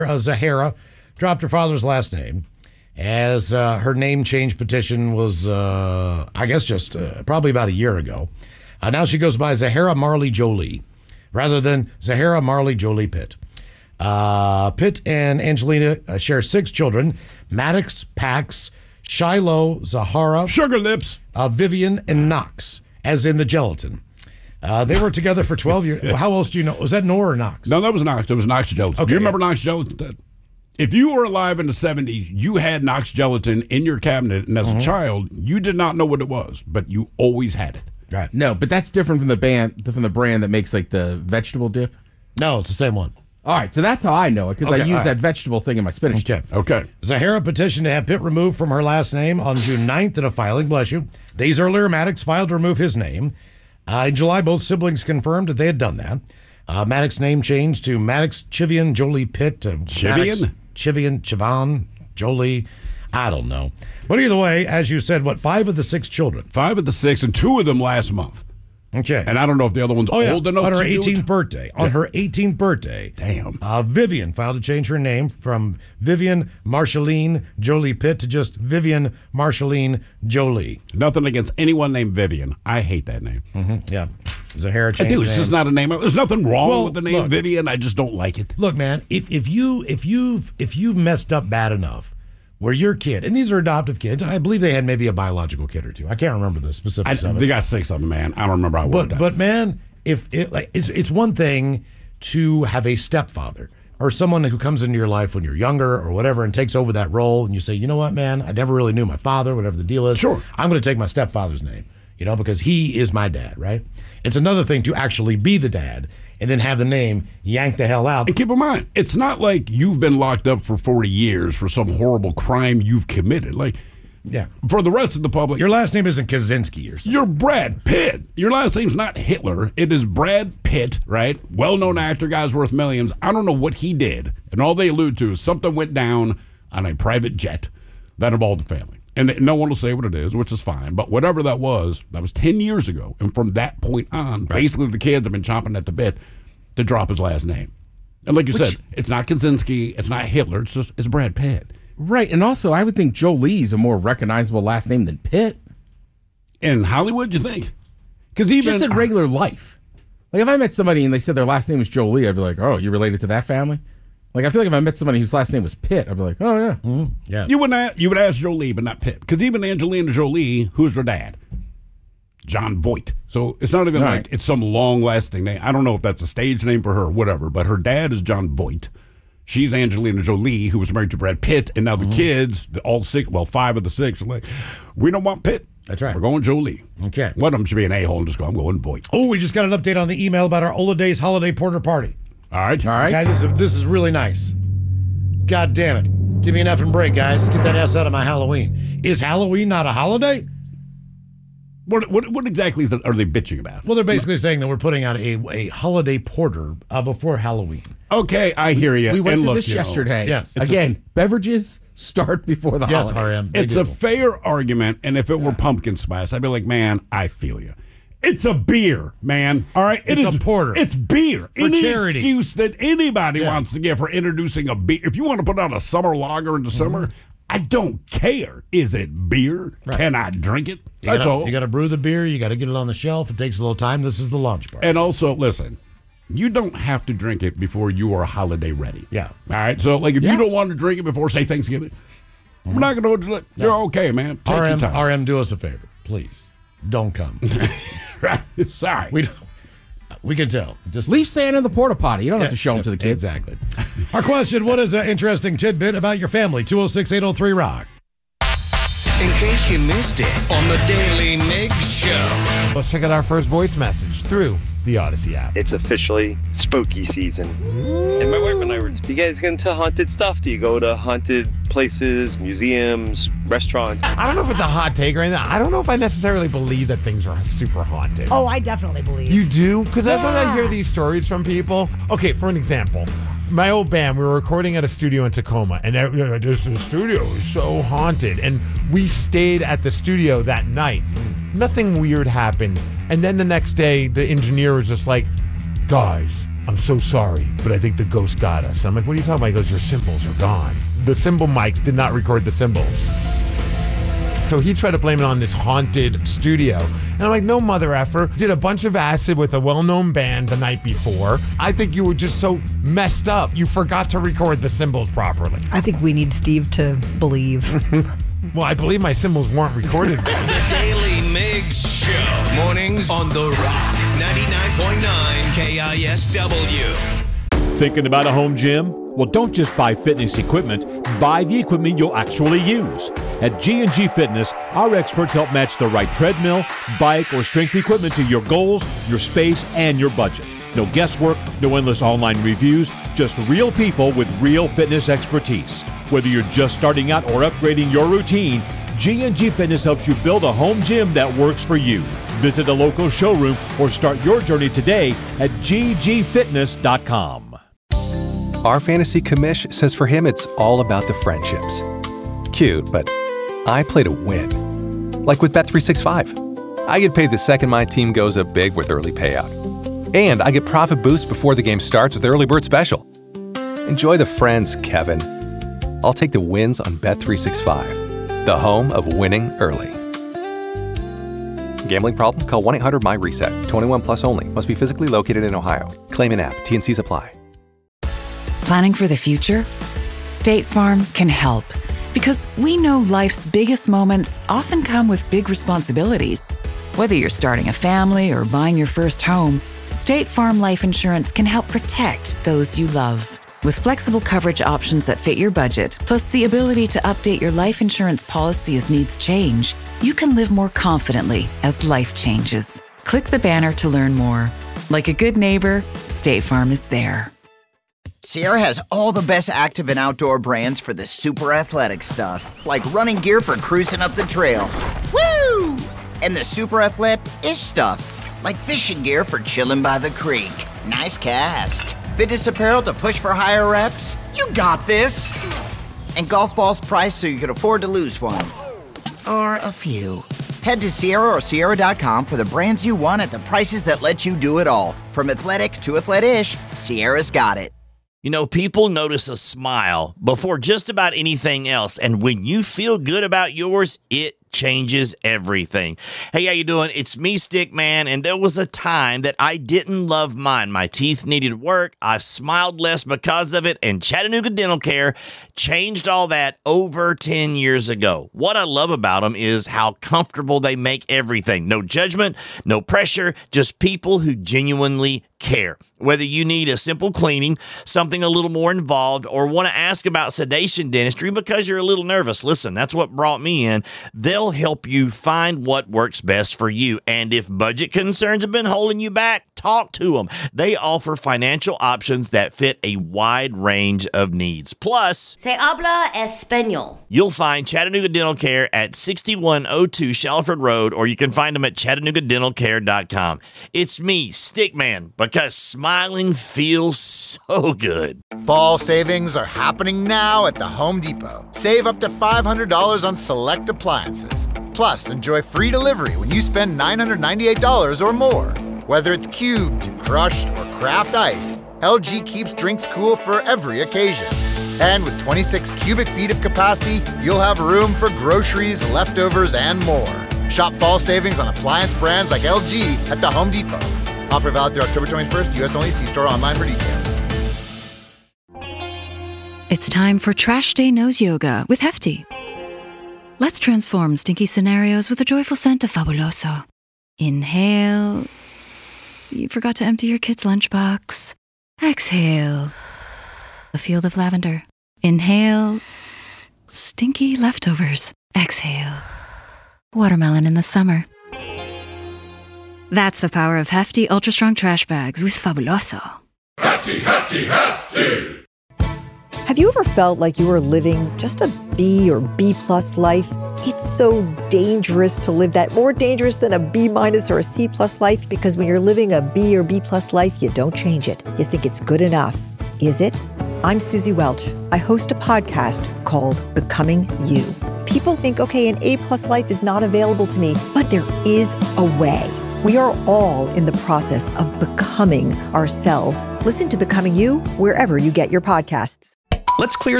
Zahara dropped her father's last name as her name change petition was, I guess, just probably about a year ago. Now she goes by Zahara Marley Jolie rather than Zahara Marley Jolie Pitt. Pitt and Angelina share 6 children: Maddox, Pax, Shiloh, Zahara, Sugar Lips, Vivian, and Knox, as in the gelatin. They were together for 12 years. How else do you know? Was that Nor or Knox? No, that was Knox. It was Knox Gelatin. Okay, Do you remember Knox Gelatin? If you were alive in the 70s, you had Knox Gelatin in your cabinet, and as a child, you did not know what it was, but you always had it. Right. No, but that's different from the brand that makes like the vegetable dip. No, it's the same one. All right, so that's how I know it, because I use that vegetable thing in my spinach. Okay. Zahara petitioned to have Pitt removed from her last name on June 9th in a filing, bless you. Days earlier, Maddox filed to remove his name. In July, both siblings confirmed that they had done that. Maddox's name changed to Maddox Chivian Jolie Pitt. Chivian? Chivan Jolie. I don't know. But either way, as you said, 5 of the 6 children? 5 of the 6, and 2 of them last month. Okay. And I don't know if the other one's old enough on her to do 18th it. birthday. On her 18th birthday. Damn. Vivian filed to change her name from Vivian Marceline Jolie Pitt to just Vivian Marceline Jolie. Nothing against anyone named Vivian. I hate that name. Yeah. Zahara changed I do. her It's name. just not a name. There's nothing wrong Well, with the name look. Vivian. I just don't like it. Look, man, if you've messed up bad enough where your kid, and these are adoptive kids, I believe they had maybe a biological kid or two. I can't remember the specifics of it. They got 6 of them, man. I don't remember how it worked out. But man, it's one thing to have a stepfather or someone who comes into your life when you're younger or whatever and takes over that role, and you say, you know what, man, I never really knew my father, whatever the deal is. Sure. I'm going to take my stepfather's name, because he is my dad, right? It's another thing to actually be the dad and then have the name yanked the hell out. And keep in mind, it's not like you've been locked up for 40 years for some horrible crime you've committed. Yeah. For the rest of the public, Your last name isn't Kaczynski or something. you're Brad Pitt. Your last name's not Hitler. It is Brad Pitt, right? Well-known actor, guy's worth millions. I don't know what he did. And all they allude to is something went down on a private jet that involved the family. And no one will say what it is, which is fine. But whatever that was 10 years ago. And from that point on, basically the kids have been chomping at the bit to drop his last name. And like you said, it's not Kaczynski, it's not Hitler, it's Brad Pitt. Right, and also I would think Jolie's a more recognizable last name than Pitt. In Hollywood, you think? Because even Just in regular life. Like if I met somebody and they said their last name was Jolie, I'd be like, oh, you related to that family? Like I feel like if I met somebody whose last name was Pitt, I'd be like, oh yeah. Yeah. you would ask Jolie, but not Pitt. Because even Angelina Jolie, who's her dad? John Voight. So it's not even like it's some long-lasting name. I don't know if that's a stage name for her or whatever, but her dad is John Voight. She's Angelina Jolie, who was married to Brad Pitt, and now the kids, all 6, 5 of the 6, are like, we don't want Pitt. That's right. We're going Jolie. Okay. One of them should be an a-hole and just go, I'm going Voight. Oh, we just got an update on the email about our Ola Days holiday porter party. All right. Guys, this is really nice. God damn it. Give me an effing break, guys. Get that S out of my Halloween. Is Halloween not a holiday? What exactly are they bitching about? Well, they're basically saying that we're putting out a holiday porter before Halloween. Okay, I hear you. We went and through look, this yesterday. Yes. Again, beverages start before the Yes, holidays. RM. They It's do. a fair argument, and if it were pumpkin spice, I'd be like, man, I feel you. It's a beer, man. All right? It's a porter. It's beer. For Any charity. excuse that anybody wants to give for introducing a beer. If you want to put out a summer lager in the summer, I don't care. Is it beer? Right. Can I drink it? That's all. You got to brew the beer. You got to get it on the shelf. It takes a little time. This is the launch part. And also, listen, you don't have to drink it before you are holiday ready. Yeah. All right? So, like, if you don't want to drink it before, say, Thanksgiving, we're not going to. You're okay, man. Take your time. RM, do us a favor, please. Don't come. Right. Sorry. We can tell. Just Leave Santa in the porta potty. You don't have to show them to the kids. Exactly. Our question, what is an interesting tidbit about your family? 206-803-ROCK. In case you missed it on the Daily Mix Show. Let's check out our first voice message through the Odyssey app. It's officially spooky season. And my wife and I were, do you guys get into haunted stuff? Do you go to haunted places, museums, restaurants? I don't know if it's a hot take or anything. I don't know if I necessarily believe that things are super haunted. Oh, I definitely believe. You do? Because when I Yeah. hear these stories from people. Okay, for an example, my old band, we were recording at a studio in Tacoma, and this studio is so haunted. And we stayed at the studio that night. Nothing weird happened. And then the next day, the engineer was just like, guys, I'm so sorry, but I think the ghost got us. I'm like, what are you talking about? He goes, your cymbals are gone. The cymbal mics did not record the cymbals. So he tried to blame it on this haunted studio. And I'm like, no, mother effer. Did a bunch of acid with a well-known band the night before. I think you were just so messed up. You forgot to record the cymbals properly. I think we need Steve to believe. Well, I believe my cymbals weren't recorded. The Daily Migs Show. Mornings on The Rock. 99.9 KISW. Thinking about a home gym? Well, don't just buy fitness equipment. Buy the equipment you'll actually use. At G&G Fitness, our experts help match the right treadmill, bike, or strength equipment to your goals, your space, and your budget. No guesswork, no endless online reviews, just real people with real fitness expertise. Whether you're just starting out or upgrading your routine, G&G Fitness helps you build a home gym that works for you. Visit a local showroom or start your journey today at ggfitness.com. Our fantasy commish says for him it's all about the friendships. Cute, but I play to win. Like with Bet365. I get paid the second my team goes up big with early payout. And I get profit boost before the game starts with Early Bird Special. Enjoy the friends, Kevin. I'll take the wins on Bet365, the home of winning early. Gambling problem? Call 1-800-MY-RESET. 21 plus only. Must be physically located in Ohio. Claim in app. T&Cs apply. Planning for the future? State Farm can help. Because we know life's biggest moments often come with big responsibilities. Whether you're starting a family or buying your first home, State Farm Life Insurance can help protect those you love. With flexible coverage options that fit your budget, plus the ability to update your life insurance policy as needs change, you can live more confidently as life changes. Click the banner to learn more. Like a good neighbor, State Farm is there. Sierra has all the best active and outdoor brands for the super athletic stuff, like running gear for cruising up the trail. Woo! And the super athletic-ish stuff, like fishing gear for chilling by the creek. Nice cast. Fitness apparel to push for higher reps. You got this. And golf balls priced so you can afford to lose one. Or a few. Head to Sierra or Sierra.com for the brands you want at the prices that let you do it all. From athletic to athletic-ish, Sierra's got it. You know, people notice a smile before just about anything else. And when you feel good about yours, it changes everything. Hey, how you doing? It's me, Stickman, and there was a time that I didn't love mine. My teeth needed work. I smiled less because of it, and Chattanooga Dental Care changed all that over 10 years ago. What I love about them is how comfortable they make everything. No judgment, no pressure, just people who genuinely care. Whether you need a simple cleaning, something a little more involved, or want to ask about sedation dentistry because you're a little nervous, listen, that's what brought me in. They'll help you find what works best for you. And if budget concerns have been holding you back, talk to them. They offer financial options that fit a wide range of needs. Plus, Se habla español. You'll find Chattanooga Dental Care at 6102 Shalford Road, or you can find them at ChattanoogaDentalCare.com. It's me, Stickman, because smiling feels so good. Fall savings are happening now at the Home Depot. Save up to $500 on select appliances. Plus, enjoy free delivery when you spend $998 or more. Whether it's cubed, crushed, or craft ice, LG keeps drinks cool for every occasion. And with 26 cubic feet of capacity, you'll have room for groceries, leftovers, and more. Shop fall savings on appliance brands like LG at the Home Depot. Offer valid through October 21st, U.S. only. See store online for details. It's time for Trash Day Nose Yoga with Hefty. Let's transform stinky scenarios with the joyful scent of Fabuloso. Inhale. You forgot to empty your kid's lunchbox. Exhale. A field of lavender. Inhale. Stinky leftovers. Exhale. Watermelon in the summer. That's the power of Hefty Ultra Strong Trash Bags with Fabuloso. Hefty, Hefty, Hefty! Have you ever felt like you were living just a B or B plus life? It's so dangerous to live that, more dangerous than a B minus or a C plus life, because when you're living a B or B plus life, you don't change it. You think it's good enough. Is it? I'm Susie Welch. I host a podcast called Becoming You. People think, okay, an A plus life is not available to me, but there is a way. We are all in the process of becoming ourselves. Listen to Becoming You wherever you get your podcasts. Let's clear